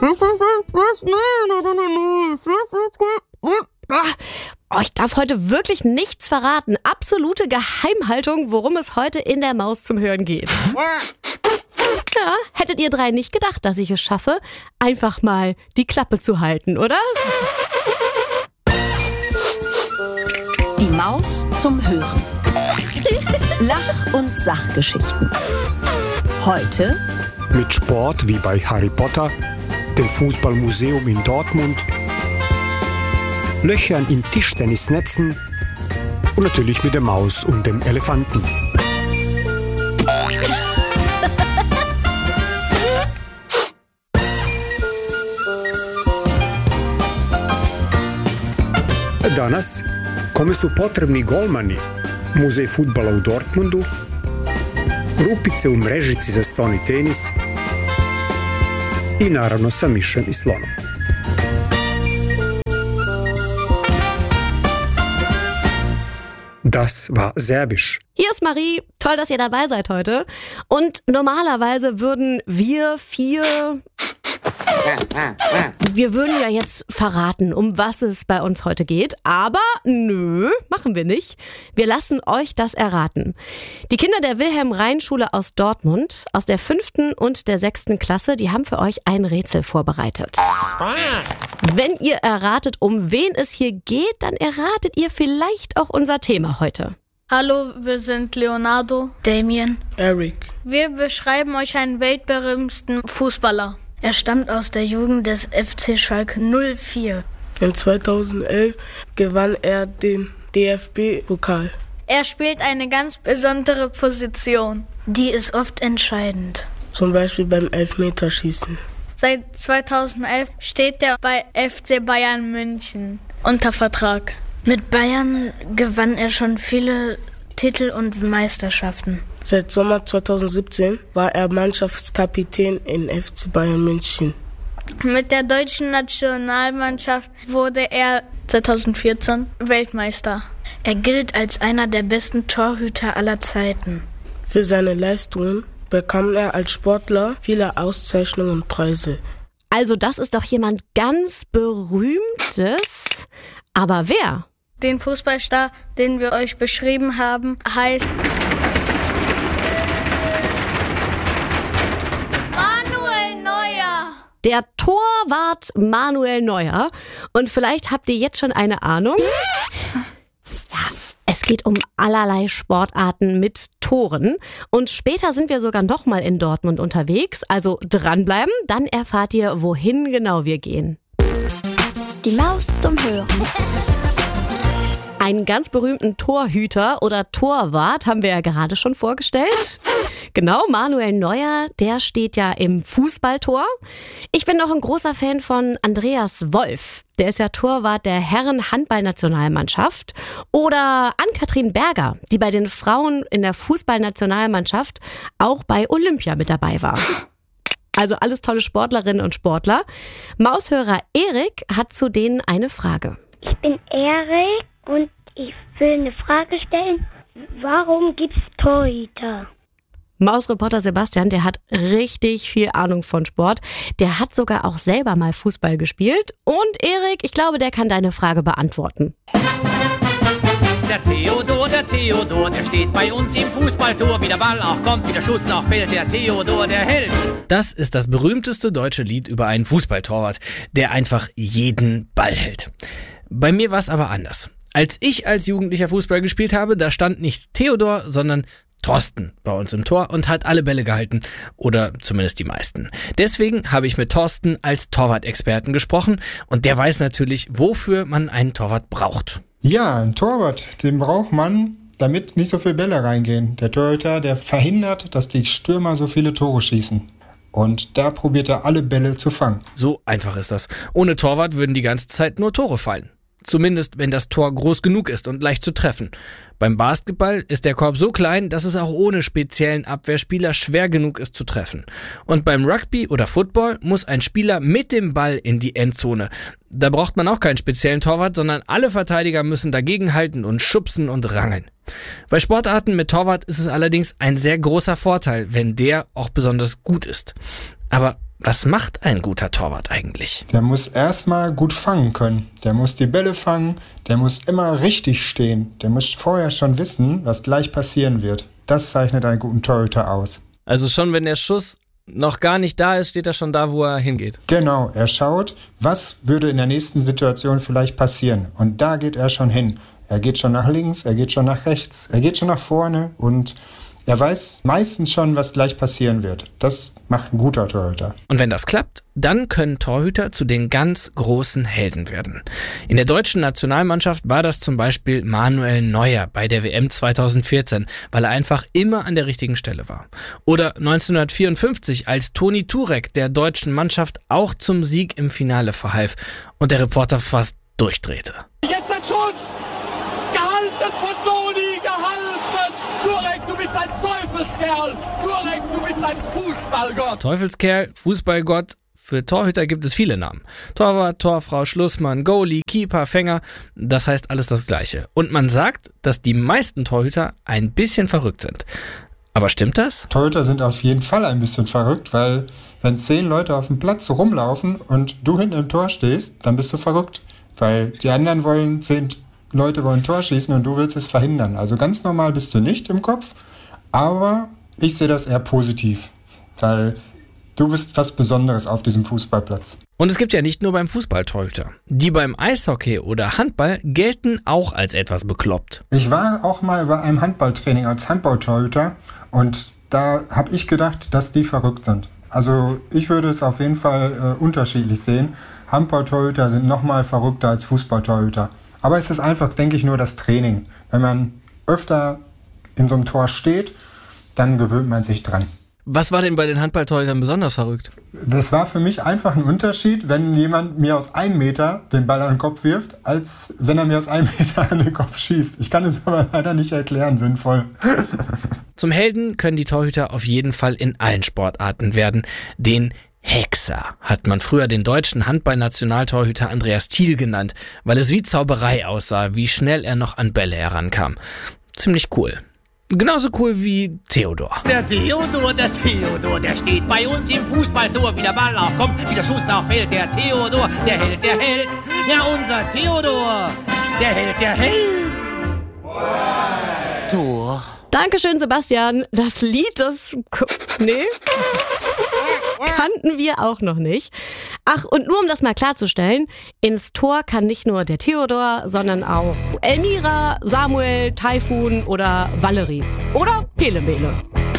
Oh, ich darf heute wirklich nichts verraten. Absolute Geheimhaltung, worum es heute in der Maus zum Hören geht. Ja, hättet ihr drei nicht gedacht, dass ich es schaffe, einfach mal die Klappe zu halten, oder? Die Maus zum Hören. Lach- und Sachgeschichten. Heute mit Sport wie bei Harry Potter, dem Fußballmuseum in Dortmund, Löchern in Tischtennisnetzen und natürlich mit der Maus und dem Elefanten. Danas kome su potrebni golmani, muzej fudbala u Dortmundu, rupice u mrežici za stoni tenis i naravno sa mišem i slonom. Das war Serbisch. Hier ist Marie. Toll, dass ihr dabei seid heute. Und normalerweise würden wir würden ja jetzt verraten, um was es bei uns heute geht. Aber nö, machen wir nicht. Wir lassen euch das erraten. Die Kinder der Wilhelm-Rhein-Schule aus Dortmund, aus der 5. und der 6. Klasse, die haben für euch ein Rätsel vorbereitet. Wenn ihr erratet, um wen es hier geht, dann erratet ihr vielleicht auch unser Thema heute. Hallo, wir sind Leonardo, Damien, Eric. Wir beschreiben euch einen weltberühmten Fußballer. Er stammt aus der Jugend des FC Schalke 04. In 2011 gewann er den DFB-Pokal. Er spielt eine ganz besondere Position. Die ist oft entscheidend. Zum Beispiel beim Elfmeterschießen. Seit 2011 steht er bei FC Bayern München unter Vertrag. Mit Bayern gewann er schon viele Titel und Meisterschaften. Seit Sommer 2017 war er Mannschaftskapitän in FC Bayern München. Mit der deutschen Nationalmannschaft wurde er 2014 Weltmeister. Er gilt als einer der besten Torhüter aller Zeiten. Für seine Leistungen bekam er als Sportler viele Auszeichnungen und Preise. Also das ist doch jemand ganz Berühmtes. Aber wer? Den Fußballstar, den wir euch beschrieben haben, heißt Manuel Neuer. Der Torwart Manuel Neuer. Und vielleicht habt ihr jetzt schon eine Ahnung. Ja, es geht um allerlei Sportarten mit Toren. Und später sind wir sogar noch mal in Dortmund unterwegs. Also dranbleiben, dann erfahrt ihr, wohin genau wir gehen. die Maus zum Hören. Einen ganz berühmten Torhüter oder Torwart haben wir ja gerade schon vorgestellt. Genau, Manuel Neuer, der steht ja im Fußballtor. Ich bin noch ein großer Fan von Andreas Wolf. Der ist ja Torwart der Herren-Handballnationalmannschaft. Oder Ann-Kathrin Berger, die bei den Frauen in der Fußballnationalmannschaft auch bei Olympia mit dabei war. Also alles tolle Sportlerinnen und Sportler. Maushörer Erik hat zu denen eine Frage. Ich bin Erik und ich will eine Frage stellen. Warum gibt's Torhüter? Mausreporter Sebastian, der hat richtig viel Ahnung von Sport. Der hat sogar auch selber mal Fußball gespielt. Und Erik, ich glaube, der kann deine Frage beantworten. Der Theodor, der steht bei uns im Fußballtor. Wie der Ball auch kommt, wie der Schuss auch fällt, der Theodor, der Held. Das ist das berühmteste deutsche Lied über einen Fußballtorwart, der einfach jeden Ball hält. Bei mir war es aber anders. Als ich als Jugendlicher Fußball gespielt habe, da stand nicht Theodor, sondern Thorsten bei uns im Tor und hat alle Bälle gehalten. Oder zumindest die meisten. Deswegen habe ich mit Thorsten als Torwart-Experten gesprochen und der weiß natürlich, wofür man einen Torwart braucht. Ja, ein Torwart, den braucht man, damit nicht so viele Bälle reingehen. Der Torhüter, der verhindert, dass die Stürmer so viele Tore schießen. Und da probiert er alle Bälle zu fangen. So einfach ist das. Ohne Torwart würden die ganze Zeit nur Tore fallen. Zumindest, wenn das Tor groß genug ist und leicht zu treffen. Beim Basketball ist der Korb so klein, dass es auch ohne speziellen Abwehrspieler schwer genug ist zu treffen. Und beim Rugby oder Football muss ein Spieler mit dem Ball in die Endzone. Da braucht man auch keinen speziellen Torwart, sondern alle Verteidiger müssen dagegenhalten und schubsen und rangeln. Bei Sportarten mit Torwart ist es allerdings ein sehr großer Vorteil, wenn der auch besonders gut ist. Aber Was macht ein guter Torwart eigentlich? Der muss erstmal gut fangen können. Der muss die Bälle fangen, der muss immer richtig stehen. Der muss vorher schon wissen, was gleich passieren wird. Das zeichnet einen guten Torhüter aus. Also schon wenn der Schuss noch gar nicht da ist, steht er schon da, wo er hingeht. Genau, er schaut, was würde in der nächsten Situation vielleicht passieren. Und da geht er schon hin. Er geht schon nach links, er geht schon nach rechts, er geht schon nach vorne und er weiß meistens schon, was gleich passieren wird. Das macht ein guter Torhüter. Und wenn das klappt, dann können Torhüter zu den ganz großen Helden werden. In der deutschen Nationalmannschaft war das zum Beispiel Manuel Neuer bei der WM 2014, weil er einfach immer an der richtigen Stelle war. Oder 1954, als Toni Turek der deutschen Mannschaft auch zum Sieg im Finale verhalf und der Reporter fast durchdrehte. Jetzt ein Schuss! Gehalten von Toni, gehalten! Turek, du bist ein Teufelskerl! Turek, du bist ein Fußballgott! Teufelskerl, Fußballgott. Für Torhüter gibt es viele Namen. Torwart, Torfrau, Schlussmann, Goalie, Keeper, Fänger. Das heißt alles das Gleiche. Und man sagt, dass die meisten Torhüter ein bisschen verrückt sind. Aber stimmt das? Torhüter sind auf jeden Fall ein bisschen verrückt, weil wenn 10 Leute auf dem Platz rumlaufen und du hinten im Tor stehst, dann bist du verrückt. Weil die anderen wollen 10 Leute wollen ein Tor schießen und du willst es verhindern. Also ganz normal bist du nicht im Kopf, aber ich sehe das eher positiv, weil du bist was Besonderes auf diesem Fußballplatz. Und es gibt ja nicht nur beim Fußball Torhüter. Die beim Eishockey oder Handball gelten auch als etwas bekloppt. Ich war auch mal bei einem Handballtraining als Handballtorhüter und da habe ich gedacht, dass die verrückt sind. Also ich würde es auf jeden Fall unterschiedlich sehen. Handballtorhüter sind noch mal verrückter als Fußballtorhüter. Aber es ist einfach, denke ich, nur das Training. Wenn man öfter in so einem Tor steht, dann gewöhnt man sich dran. Was war denn bei den Handballtorhütern besonders verrückt? Das war für mich einfach ein Unterschied, wenn jemand mir aus 1 Meter den Ball an den Kopf wirft, als wenn er mir aus 1 Meter an den Kopf schießt. Ich kann es aber leider nicht erklären, sinnvoll. Zum Helden können die Torhüter auf jeden Fall in allen Sportarten werden. Den Hexer hat man früher den deutschen Handball-Nationaltorhüter Andreas Thiel genannt, weil es wie Zauberei aussah, wie schnell er noch an Bälle herankam. Ziemlich cool. Genauso cool wie Theodor. Der Theodor, der steht bei uns im Fußballtor. Wie der Ball auch kommt, wie der Schuss auch fällt. Der Theodor, der Held. Ja, unser Theodor, der Held. Tor. Dankeschön, Sebastian. Das Lied, kannten wir auch noch nicht. Ach, und nur um das mal klarzustellen, ins Tor kann nicht nur der Theodor, sondern auch Elmira, Samuel, Taifun oder Valerie. Oder Pelemele.